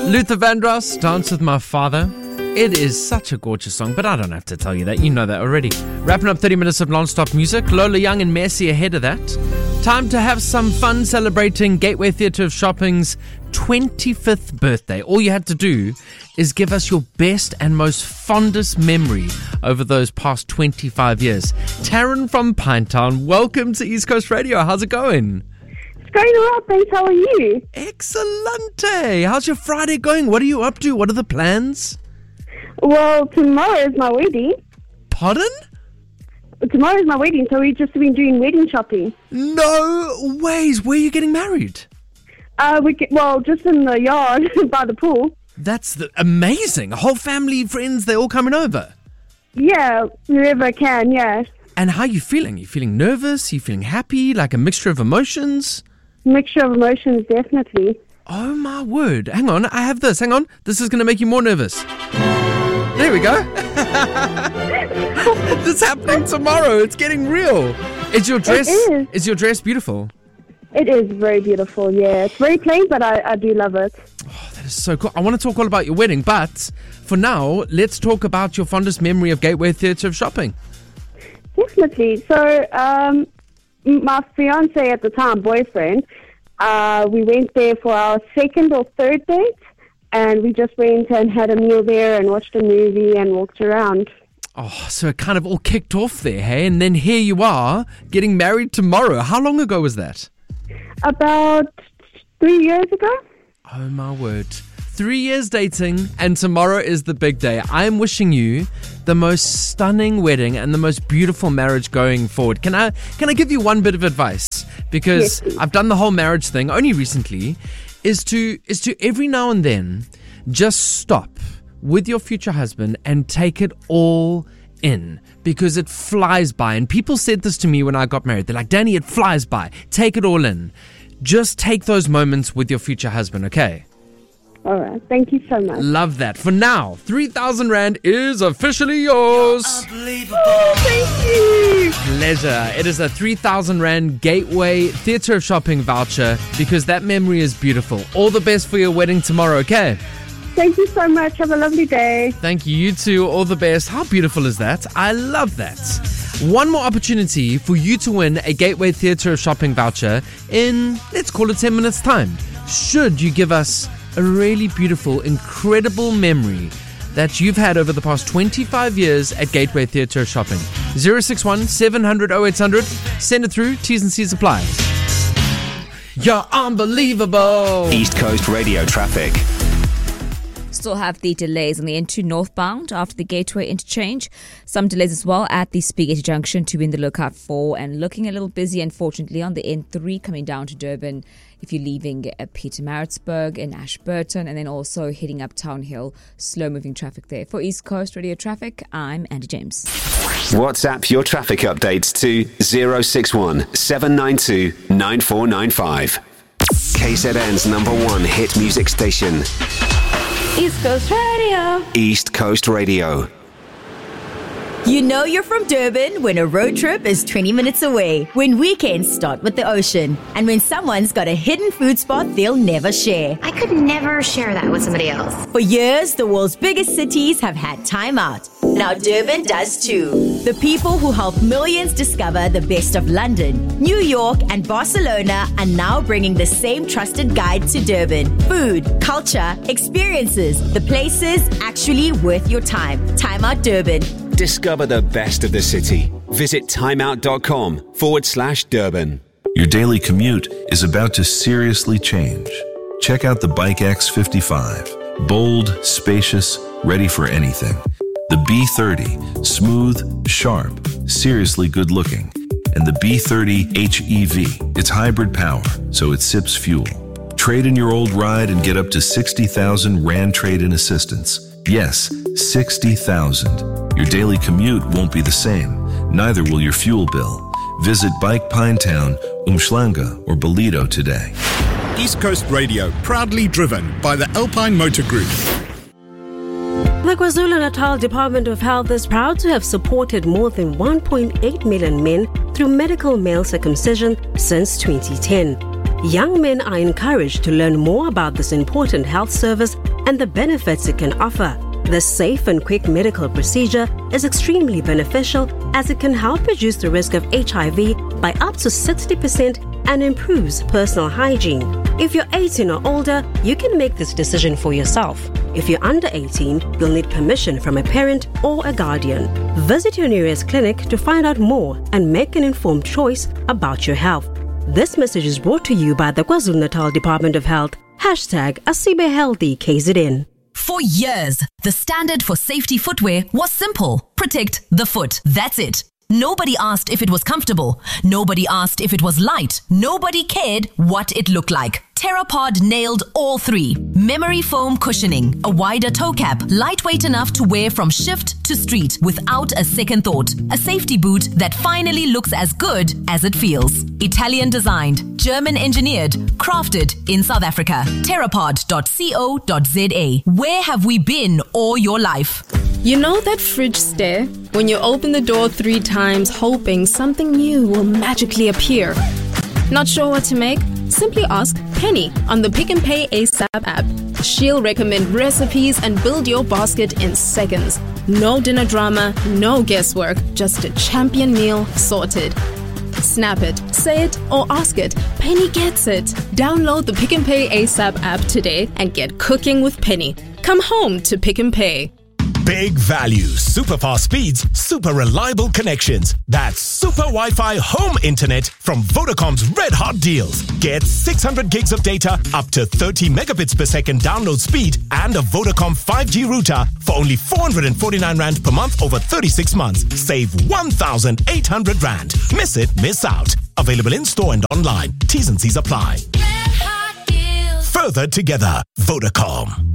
Luther Vandross, Dance With My Father. It is such a gorgeous song, but I don't have to tell you that. You know that already. Wrapping up 30 minutes of non-stop music. Lola Young and Messi ahead of that. Time to have some fun celebrating Gateway Theatre of Shopping's 25th birthday. All you had to do is give us your best and most fondest memory over those past 25 years. Taryn from Pinetown, welcome to East Coast Radio. How's it going? It's going well, thanks. How are you? Excellente. How's your Friday going? What are you up to? What are the plans? Well, tomorrow is my wedding. Pardon? Tomorrow is my wedding, so we've just been doing wedding shopping. No ways. Where are you getting married? Just in the yard by the pool. That's amazing. A whole family, friends, they're all coming over. Yeah, whoever can, yeah. And how are you feeling? Are you feeling nervous? Are you feeling happy? Like a mixture of emotions? Mixture of emotions, definitely. Oh my word. Hang on, I have this. Hang on. This is going to make you more nervous. There we go. This is happening tomorrow. It's getting real. Is your dress beautiful? It is very beautiful, yeah. It's very plain, but I do love it. Oh, that is so cool. I want to talk all about your wedding, but for now, let's talk about your fondest memory of Gateway Theatre of Shopping. Definitely. So, my fiancé at the time, boyfriend, we went there for our second or third date, and we just went and had a meal there and watched a movie and walked around. Oh, so it kind of all kicked off there, hey? And then here you are, getting married tomorrow. How long ago was that? About 3 years ago. Oh, my word. 3 years dating, and tomorrow is the big day. I am wishing you the most stunning wedding and the most beautiful marriage going forward. Can I give you one bit of advice? Because yes, I've done the whole marriage thing only recently, is to every now and then just stop with your future husband and take it all in, because it flies by. And people said this to me when I got married. They're like, Danny, it flies by. Take it all in. Just take those moments with your future husband, okay? All right. Thank you so much. Love that. For now, 3,000 Rand is officially yours. Unbelievable. Oh, thank you. Pleasure. It is a 3,000 Rand Gateway Theatre of Shopping voucher, because that memory is beautiful. All the best for your wedding tomorrow, okay? Thank you so much. Have a lovely day. Thank you. You too. All the best. How beautiful is that? I love that. One more opportunity for you to win a Gateway Theatre of Shopping voucher in, let's call it 10 minutes time. Should you give us a really beautiful, incredible memory that you've had over the past 25 years at Gateway Theatre of Shopping. 061 700 0800. Send it through. T's and C's apply. You're unbelievable. East Coast Radio traffic. Still have the delays on the N2 northbound after the Gateway interchange. Some delays as well at the Spaghetti Junction to be in the lookout for, and looking a little busy, unfortunately, on the N3 coming down to Durban if you're leaving Pietermaritzburg and Ashburton, and then also heading up Town Hill. Slow-moving traffic there. For East Coast Radio Traffic, I'm Andy James. WhatsApp your traffic updates to 061 792 9495. KZN's #1 hit music station. East Coast Radio. East Coast Radio. You know you're from Durban when a road trip is 20 minutes away, when weekends start with the ocean, and when someone's got a hidden food spot they'll never share. I could never share that with somebody else. For years, the world's biggest cities have had Time Out. Now Durban does too. The people who help millions discover the best of London, New York, and Barcelona are now bringing the same trusted guide to Durban. Food, culture, experiences, the places actually worth your time. Time Out Durban. Discover the best of the city. Visit timeout.com/Durban. Your daily commute is about to seriously change. Check out the Bike X55. Bold, spacious, ready for anything. The B30, smooth, sharp, seriously good looking. And the B30 HEV, it's hybrid power, so it sips fuel. Trade in your old ride and get up to 60,000 Rand trade-in assistance. Yes, 60,000. Your daily commute won't be the same. Neither will your fuel bill. Visit Bike Pinetown, Umhlanga, or Ballito today. East Coast Radio, proudly driven by the Alpine Motor Group. The KwaZulu-Natal Department of Health is proud to have supported more than 1.8 million men through medical male circumcision since 2010. Young men are encouraged to learn more about this important health service and the benefits it can offer. This safe and quick medical procedure is extremely beneficial as it can help reduce the risk of HIV by up to 60% and improves personal hygiene. If you're 18 or older, you can make this decision for yourself. If you're under 18, you'll need permission from a parent or a guardian. Visit your nearest clinic to find out more and make an informed choice about your health. This message is brought to you by the KwaZulu-Natal Department of Health. #AsibeHealthy KZN. For years, the standard for safety footwear was simple. Protect the foot. That's it. Nobody asked if it was comfortable. Nobody asked if it was light. Nobody cared what it looked like. Therapod nailed all three. Memory foam cushioning, a wider toe cap, lightweight enough to wear from shift to street without a second thought. A safety boot that finally looks as good as it feels. Italian designed, German engineered, crafted in South Africa. Therapod.co.za. Where have we been all your life? You know that fridge stare? When you open the door 3 times hoping something new will magically appear. Not sure what to make? Simply ask Penny on the Pick and Pay ASAP app. She'll recommend recipes and build your basket in seconds. No dinner drama, no guesswork, just a champion meal sorted. Snap it, say it, or ask it. Penny gets it. Download the Pick and Pay ASAP app today and get cooking with Penny. Come home to Pick and Pay. Big values, super fast speeds, super reliable connections. That's Super Wi-Fi home internet from Vodacom's Red Hot Deals. Get 600 gigs of data, up to 30 megabits per second download speed, and a Vodacom 5G router for only 449 Rand per month over 36 months. Save 1,800 Rand. Miss it, miss out. Available in store and online. T's and C's apply. Further together, Vodacom.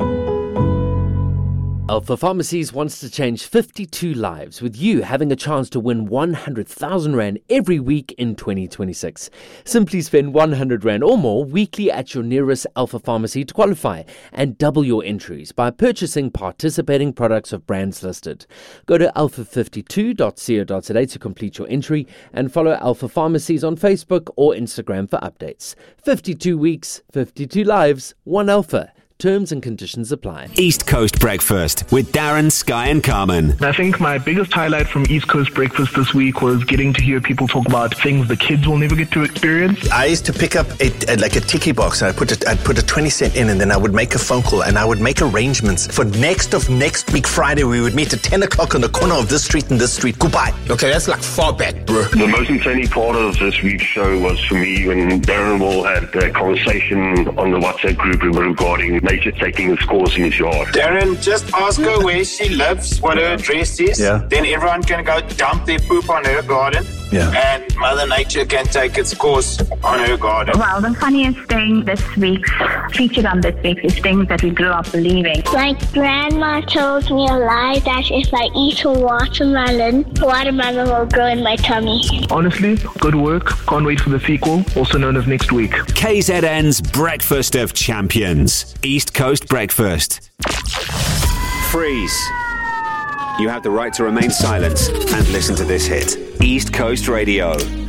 Alpha Pharmacies wants to change 52 lives, with you having a chance to win 100,000 Rand every week in 2026. Simply spend 100 Rand or more weekly at your nearest Alpha Pharmacy to qualify and double your entries by purchasing participating products of brands listed. Go to alpha52.co.za to complete your entry and follow Alpha Pharmacies on Facebook or Instagram for updates. 52 weeks, 52 lives, 1 Alpha. Terms and conditions apply. East Coast Breakfast with Darren, Sky and Carmen. I think my biggest highlight from East Coast Breakfast this week was getting to hear people talk about things the kids will never get to experience. I used to pick up a tiki box and I'd put a 20 cent in, and then I would make a phone call and I would make arrangements for next week Friday. We would meet at 10 o'clock on the corner of this street and this street. Goodbye. Okay, that's like far back, bro. The most entertaining part of this week's show was for me when Darren Wall had a conversation on the WhatsApp group regarding nature taking its course in his yard. Darren, just ask her where she lives, what her address is. Yeah. Then everyone can go dump their poop on her garden. Yeah. And Mother Nature can take its course on her garden. Well, the funniest thing featured on this week is things that we grew up believing. Like grandma told me a lie that if I eat a watermelon will grow in my tummy. Honestly, good work. Can't wait for the sequel, also known as next week. KZN's Breakfast of Champions. East Coast Breakfast. Freeze. You have the right to remain silent and listen to this hit. East Coast Radio.